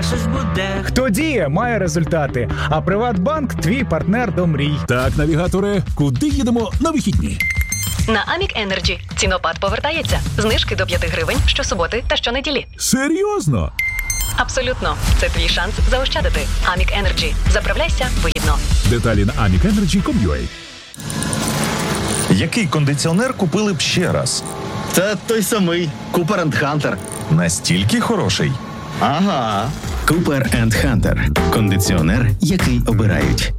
щось буде. Хто діє, має результати. А Приватбанк – твій партнер до мрій. Так, навігаторе, куди їдемо на вихідні? На Amik Energy. Цінопад повертається. Знижки до 5 гривень щосуботи та щонеділі. Серйозно? Абсолютно. Це твій шанс заощадити. Amik Energy. Заправляйся вигідно. Деталі на amikenergy.com.ua. Який кондиціонер купили б ще раз? Та той самий Cooper & Hunter. Настільки хороший? Ага. Cooper & Hunter. Кондиціонер, який обирають.